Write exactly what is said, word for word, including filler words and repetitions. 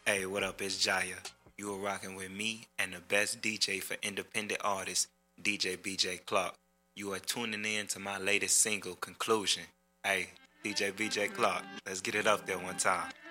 Hey, what up? It's Jaya. You are rocking with me and the best D J for independent artists, D J B J Clark. You are tuning in to my latest single, Conclusion. Hey, D J B J Clark, let's get it up there one time.